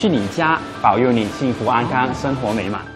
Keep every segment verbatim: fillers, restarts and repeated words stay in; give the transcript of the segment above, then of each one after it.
去你家，保佑你幸福安康，生活美满。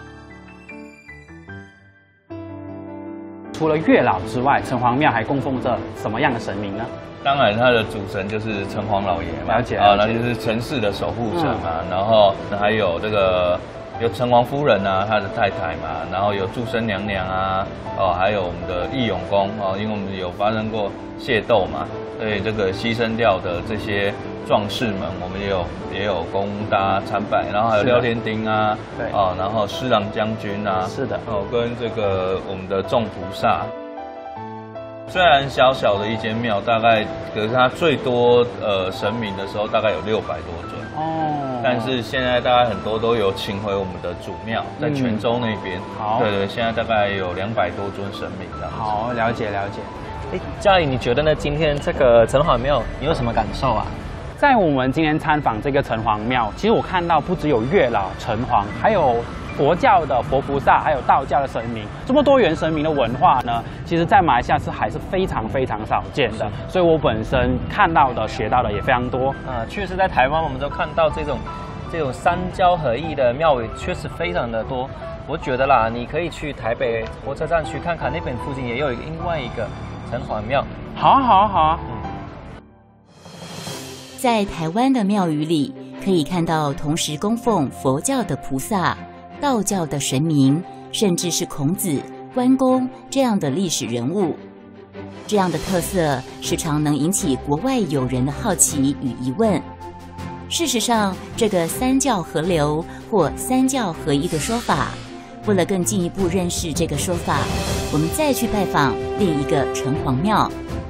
除了月老之外，城隍庙还供奉着什么样的神明呢？ 当然，它的主神就是城隍老爷嘛， 了解啊，那就是城市的守护神嘛。嗯、然后还有这个有城隍夫人啊，他的太太嘛，然后有祝生娘娘啊，哦，还有我们的义勇公哦，因为我们有发生过械斗嘛，所以这个牺牲掉的这些壮士们，我们也有也有供大家参拜，然后还有廖天丁啊，对，哦，然后施琅将军啊， 是的， 哦，跟这个我们的众菩萨。虽然小小的一间庙，大概可是它最多呃神明的时候，大概有六百多尊哦。但是现在大概很多都有请回我们的主庙，在泉州那边。嗯、好，对对，现在大概有两百多尊神明这样子。 好，了解了解。 哎，嘉颖，你觉得呢？今天这个城隍庙，你有什么感受啊？ 在我们今天参访这个城隍庙，其实我看到不只有月老、城隍，还有佛教的佛菩萨，还有道教的神明，这么多元神明的文化呢，其实在马来西亚是还是非常非常少见的。所以我本身看到的、学到的也非常多。 啊，确实在台湾我们都看到这种这种三教合一的庙宇，确实非常的多。我觉得啦，你可以去台北火车站去看看，那边附近也有一个另外一个城隍庙。 好啊，好啊，好啊。嗯在台湾的庙宇里，可以看到同时供奉佛教的菩萨、道教的神明，甚至是孔子、关公这样的历史人物。这样的特色时常能引起国外友人的好奇与疑问。事实上，这个三教合流或三教合一的说法，为了更进一步认识这个说法，我们再去拜访另一个城隍庙。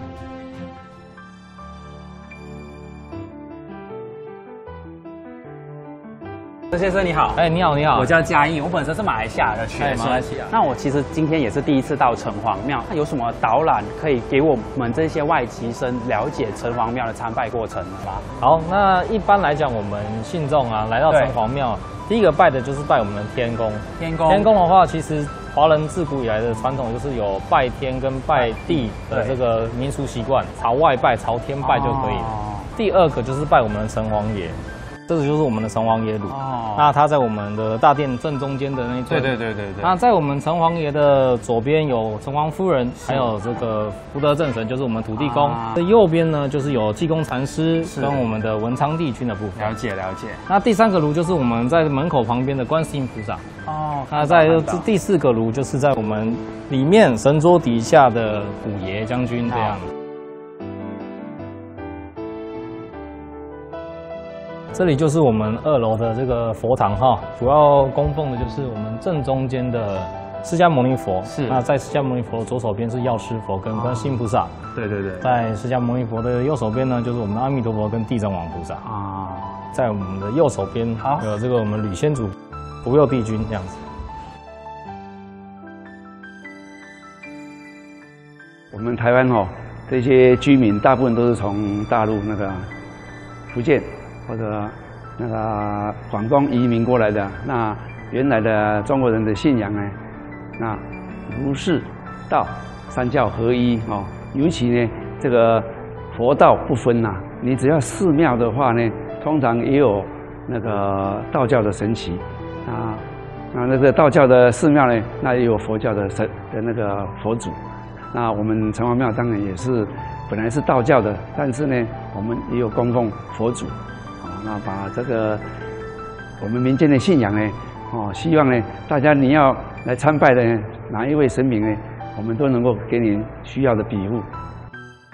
陈先生你好， 哎，你好，你好， 我叫嘉义，我本身是马来西亚的学生， 马来西亚。 那我其实今天也是第一次到城隍庙，那有什么导览可以给我们这些外籍生了解城隍庙的参拜过程吗？ 好，那一般来讲，我们信众啊来到城隍庙，第一个拜的就是拜我们的天公。 天公， 天公的话，其实华人自古以来的传统就是有拜天跟拜地的这个民俗习惯，朝外拜、朝天拜就可以了。哦、第二个就是拜我们的城隍爷。这个就是我们的城隍爷炉，哦，那它在我们的大殿正中间的那一尊。 对对对对对。 那在我们城隍爷的左边有城隍夫人，还有这个福德正神，就是我们土地公。啊、右边呢，就是有济公禅师跟我们的文昌帝君的部分。 了解了解。 那第三个炉就是我们在门口旁边的观世音菩萨。哦。那在第四个炉就是在我们里面神桌底下的虎爷将军这样。这里就是我们二楼的这个佛堂哈，主要供奉的就是我们正中间的释迦牟尼佛。是。那在释迦牟尼佛的左手边是药师佛跟观世音菩萨。哦、对对对。在释迦牟尼佛的右手边呢，就是我们的阿弥陀佛跟地藏王菩萨。啊。在我们的右手边有这个我们吕仙主、福佑帝君这样子。 我们台湾哦，这些居民大部分都是从大陆那个福建。或者那个广东移民过来的，那原来的中国人的信仰呢，那儒释道三教合一哦，尤其呢这个佛道不分呐、啊，你只要寺庙的话呢，通常也有那个道教的神祇啊，那那个道教的寺庙呢，那也有佛教的神的那个佛祖。那我们城隍庙当然也是本来是道教的，但是呢，我们也有供奉佛祖。那把这个我们民间的信仰呢，哦，希望呢大家你要来参拜的哪一位神明呢，我们都能够给你需要的庇护。